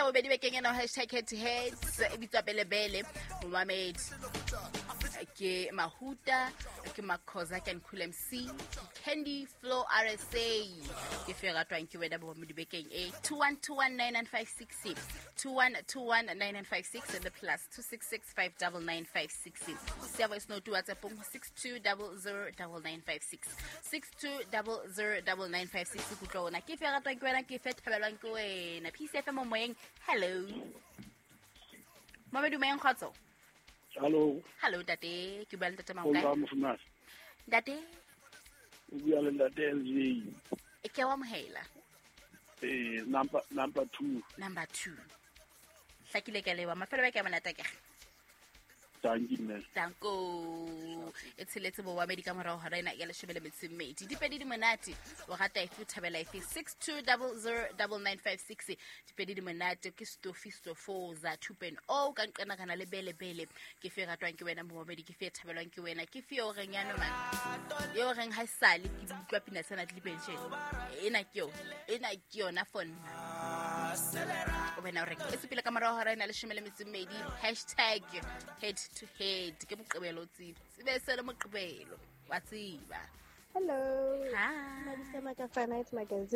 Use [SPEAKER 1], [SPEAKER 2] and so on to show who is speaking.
[SPEAKER 1] ya bobedi bekeng ena hashtag head to head e bitswa belebele momamedi ke Mahuta ke Makhoza ke Nkhule MC Candy Flow RSA ke fera twang ke wena bo mo dibekeng 21219956 21219956 and the plus 26659956 siya voice note WhatsApp 62009956 62009956 ku tlona ke fera twang ke wena ke fethabelwang ke wena PCFM moyeng hello Mamedu mayeng khotso
[SPEAKER 2] Hello.
[SPEAKER 1] Hello, Dade. Ke bua le Ntate Maunga.
[SPEAKER 2] Ngwa mfumasi.
[SPEAKER 1] Dade.
[SPEAKER 2] O bua le Ntate LJ.
[SPEAKER 1] E ke wa mohela.
[SPEAKER 2] Number 2.
[SPEAKER 1] Number 2. Hlakile ke lewa mafelo ba ke manata ke. Danko. Etseletse bo wa medi ka morao hara ina ya le shebele metsimedi. Dipedi di monate. O rata ifu thabela ife 62009956. Dipedi di monate ke stofo za 2.0 ka nqena kana le bele ke fe ratwang ke wena mo medi ke fe thabelwang ke wena ke fe o reng yana man. Yo reng ha sale ke utlwa pina tsena di pension. Ena ke yona phone. O bena re ke sepile ka morao hara ina le shebele metsimedi #head to head ke moqebelo tsibe sele moqebelo wa tsiba
[SPEAKER 3] hello
[SPEAKER 1] hi
[SPEAKER 3] Madisa Makafana it's magazine